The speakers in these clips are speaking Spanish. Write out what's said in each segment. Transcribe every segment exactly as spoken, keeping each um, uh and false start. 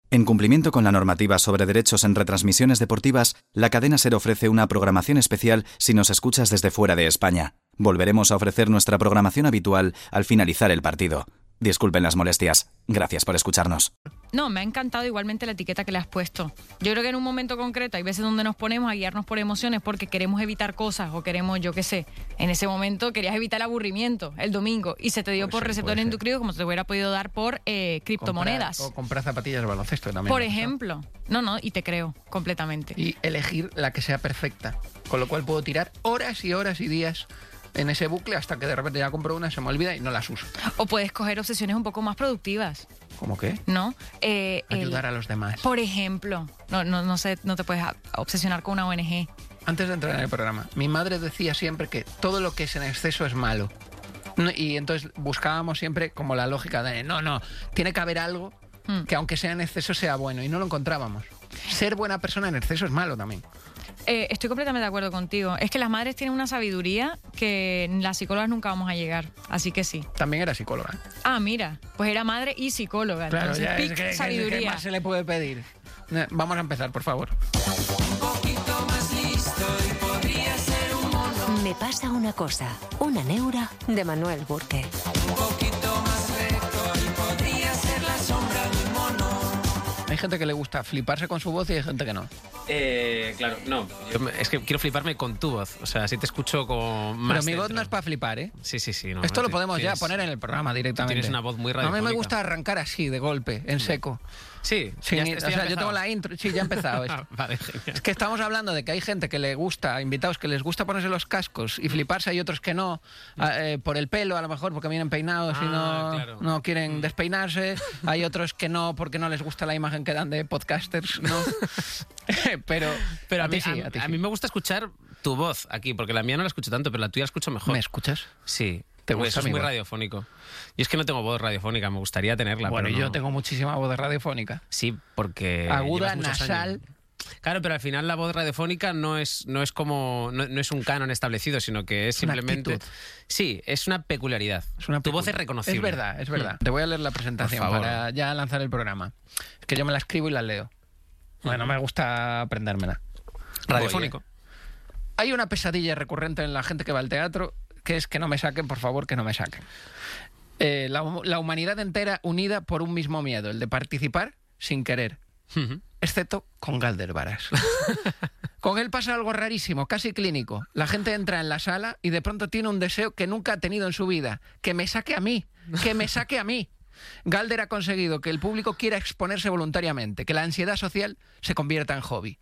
En cumplimiento con la normativa sobre derechos en retransmisiones deportivas, la cadena SER ofrece una programación especial si nos escuchas desde fuera de España. Volveremos a ofrecer nuestra programación habitual al finalizar el partido. Disculpen las molestias. Gracias por escucharnos. No, me ha encantado igualmente la etiqueta que le has puesto. Yo creo que en un momento concreto hay veces donde nos ponemos a guiarnos por emociones porque queremos evitar cosas o queremos, yo qué sé, en ese momento querías evitar el aburrimiento el domingo y se te dio Pues por sí, receptor puede ser. endocrino como se te hubiera podido dar por eh, criptomonedas. Comprar, o comprar zapatillas de baloncesto también. Por me ha pasado. ejemplo. No, no, y te creo completamente. Y elegir la que sea perfecta. Con lo cual puedo tirar horas y horas y días en ese bucle hasta que de repente ya compro una, se me olvida y no las uso. O puedes coger obsesiones un poco más productivas, ¿Cómo qué? ¿no? Eh, el- Ayudar a los demás. Por ejemplo, no, no, no sé, no te puedes a- obsesionar con una O N G. Antes de entrar en el programa, mi madre decía siempre que todo lo que es en exceso es malo. No, y entonces buscábamos siempre como la lógica de, no, no, tiene que haber algo Hmm. que aunque sea en exceso sea bueno, y no lo encontrábamos. Ser buena persona en exceso es malo también. Eh, estoy completamente de acuerdo contigo. Es que las madres tienen una sabiduría que las psicólogas nunca vamos a llegar. Así que sí. También era psicóloga. Ah, mira, pues era madre y psicóloga. Claro, entonces, ya es pic que, que- sabiduría. ¿qué más se le puede pedir? Eh, Vamos a empezar, por favor. Me pasa una cosa, una neura de Manuel Burke. Hay gente que le gusta fliparse con su voz y hay gente que no. Eh, claro, no. Yo me- es que quiero fliparme con tu voz. O sea, si te escucho con más. Pero mi voz dentro. no es para flipar, ¿eh? Sí, sí, sí. No, Esto lo Ti- podemos ya tienes- poner en el programa directamente. tienes una voz muy A mí me radiofónica. gusta arrancar así, de golpe, en seco. Sí, Sin ya- ni- esto o ya sea, ha yo tengo empezado. la intro. Sí, ya ha empezado esto. Vale, genial. Es que estamos hablando de que hay gente que le gusta, invitados que les gusta ponerse los cascos y fliparse, hay otros que no, a- eh, por el pelo a lo mejor, porque vienen peinados y Ah, no, claro. no quieren despeinarse, hay otros que no porque no les gusta la imagen que dan de podcasters, ¿no? pero, Pero a, ti mí, sí, a, a ti a sí. mí me gusta escuchar tu voz aquí, porque la mía no la escucho tanto, pero la tuya la escucho mejor. ¿Me escuchas? Sí. ¿Te Porque gusta eso es mi muy voz? radiofónico. Y es que no tengo voz radiofónica, me gustaría tenerla. Bueno, pero no. yo tengo muchísima voz radiofónica. Sí, porque. Aguda, llevas muchos nasal. años. Claro, pero al final la voz radiofónica no es, no es como. No, no es un canon establecido, sino que es Es una simplemente. actitud. Sí, es una peculiaridad. Es una tu voz peculiar- es reconocible. Es verdad, es verdad. Te voy a leer la presentación Por favor. para ya lanzar el programa. Es que yo me la escribo y la leo. Bueno, me gusta aprendérmela. Radiofónico. Voy, ¿eh? Hay una pesadilla recurrente en la gente que va al teatro, que es que no me saquen, por favor, que no me saquen. Eh, la, la humanidad entera unida por un mismo miedo, el de participar sin querer, Ujú. excepto con Galder Varas. Con él pasa algo rarísimo, casi clínico. La gente entra en la sala y de pronto tiene un deseo que nunca ha tenido en su vida, que me saque a mí, que me saque a mí. Galder ha conseguido que el público quiera exponerse voluntariamente, que la ansiedad social se convierta en hobby.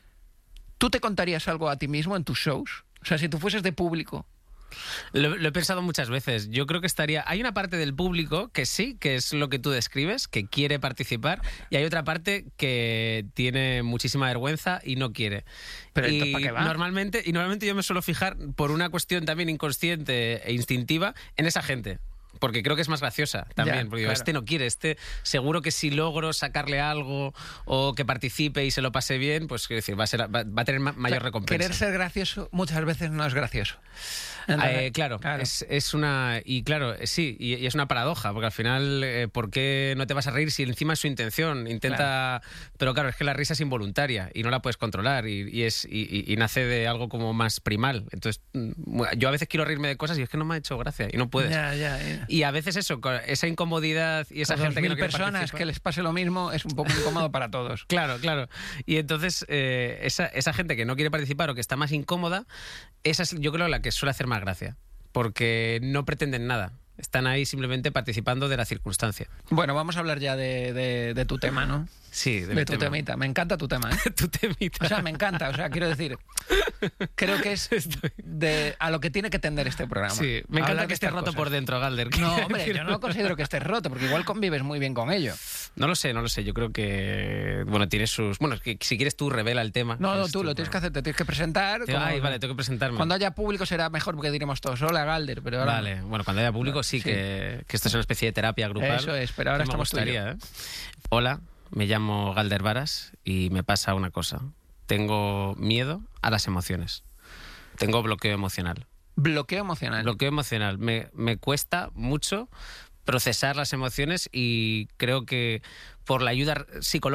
¿Tú te contarías algo a ti mismo en tus shows? O sea, si tú fueses de público. Lo, lo he pensado muchas veces. Yo creo que estaría. Hay una parte del público que sí, que es lo que tú describes, que quiere participar, y hay otra parte que tiene muchísima vergüenza y no quiere. Pero y entonces, ¿para qué va? Normalmente, y normalmente yo me suelo fijar por una cuestión también inconsciente e instintiva en esa gente. Porque creo que es más graciosa también. Ya, porque digo, claro. este no quiere, este seguro que si logro sacarle algo o que participe y se lo pase bien, pues quiero decir, va a, ser, va, va a tener ma- mayor O sea, recompensa. Querer ser gracioso muchas veces no es gracioso. Eh, Entonces, claro, Es, es una. Y claro, eh, sí, y, y es una paradoja, porque al final, eh, ¿por qué no te vas a reír si encima es su intención? Intenta. Pero claro, es que la risa es involuntaria y no la puedes controlar y, y es, y, y- y nace de algo como más primal. Entonces, mm, yo a veces quiero reírme de cosas y es que no me ha hecho gracia y no puedes. Ya, ya, ya. Y a veces eso, con esa incomodidad y esa Con gente que dos no mil quiere personas participar- que les pase lo mismo es un poco incómodo para todos. Claro, claro. Y entonces, eh, esa, esa gente que no quiere participar o que está más incómoda, esa es yo creo la que suele hacer más gracia. Porque no pretenden nada. Están ahí simplemente participando de la circunstancia. Bueno, vamos a hablar ya de, de- de tu tema, ¿no? Sí, de, De, mi tu tema. temita. Me encanta tu tema, ¿eh? Tu temita. O sea, me encanta. O sea, quiero decir, creo que es de, a lo que tiene que tender este programa. Sí, me encanta Hablar que de esté estas roto cosas. por dentro, Galder. No, hombre, yo no considero que estés roto, porque igual convives muy bien con ello. No lo sé, no lo sé. Yo creo que... Bueno, tienes sus... Bueno, que si quieres tú revela el tema. No, no, Es tú tu lo tienes que programa. hacer, te tienes que presentar. Tengo- como- Ay, vale, tengo que presentarme. Cuando haya público será mejor porque diremos todos, hola Galder, pero ahora... Vale, bueno, cuando haya público sí, Sí. Que, que esto es una especie de terapia grupal. Eso es, pero ahora que me estamos tú y yo. gustaría, ¿eh? Hola, me llamo Galder Varas y me pasa una cosa. Tengo miedo a las emociones. Tengo bloqueo emocional. Bloqueo emocional. Bloqueo emocional. Me, me cuesta mucho procesar las emociones y creo que por la ayuda psicológica